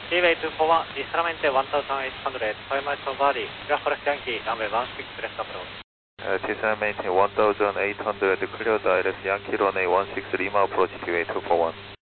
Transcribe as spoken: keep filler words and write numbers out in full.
T-Way two four one, ligeramente one thousand eight hundred, five miles to Bali, clear for Yankee, runway one six left approach. Uh, T seven maintain one thousand eight hundred, clear direct Yankee runway one six Lima approach T-Way two four one.